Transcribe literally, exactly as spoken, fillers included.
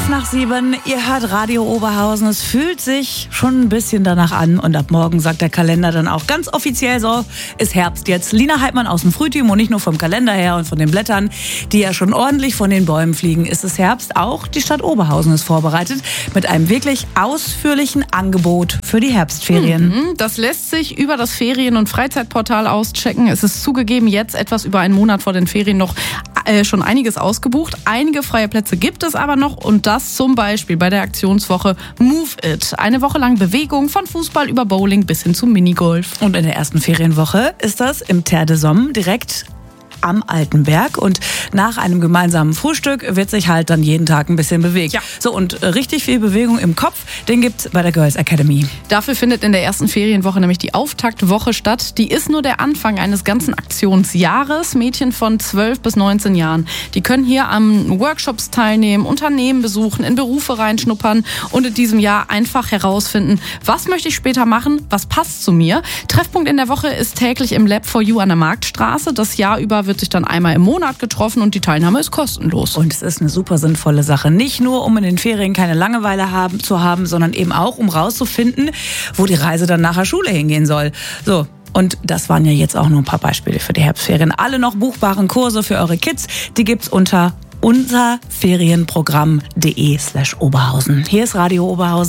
Fünf nach sieben, ihr hört Radio Oberhausen. Es fühlt sich schon ein bisschen danach an und ab morgen sagt der Kalender dann auch ganz offiziell so, ist Herbst jetzt. Lina Heidmann aus dem Frühteam und nicht nur vom Kalender her und von den Blättern, die ja schon ordentlich von den Bäumen fliegen, ist es Herbst. Auch die Stadt Oberhausen ist vorbereitet mit einem wirklich ausführlichen Angebot für die Herbstferien. Mhm, das lässt sich über das Ferien- und Freizeitportal auschecken. Es ist zugegeben jetzt etwas über einen Monat vor den Ferien noch äh, schon einiges ausgebucht. Einige freie Plätze gibt es aber noch und das zum Beispiel bei der Aktionswoche Move It. Eine Woche lang Bewegung von Fußball über Bowling bis hin zum Minigolf. Und in der ersten Ferienwoche ist das im Terre de Somme direkt am Altenberg und nach einem gemeinsamen Frühstück wird sich halt dann jeden Tag ein bisschen bewegt. Ja. So, und richtig viel Bewegung im Kopf, den gibt's bei der Girls Academy. Dafür findet in der ersten Ferienwoche nämlich die Auftaktwoche statt. Die ist nur der Anfang eines ganzen Aktionsjahres. Mädchen von zwölf bis neunzehn Jahren, die können hier an Workshops teilnehmen, Unternehmen besuchen, in Berufe reinschnuppern und in diesem Jahr einfach herausfinden, was möchte ich später machen, was passt zu mir. Treffpunkt in der Woche ist täglich im Lab for You an der Marktstraße. Das Jahr über wird sich dann einmal im Monat getroffen und die Teilnahme ist kostenlos. Und es ist eine super sinnvolle Sache. Nicht nur, um in den Ferien keine Langeweile haben, zu haben, sondern eben auch, um rauszufinden, wo die Reise dann nach der Schule hingehen soll. So. Und das waren ja jetzt auch nur ein paar Beispiele für die Herbstferien. Alle noch buchbaren Kurse für eure Kids, die gibt's unter unserferienprogramm punkt de slash Oberhausen. Hier ist Radio Oberhausen.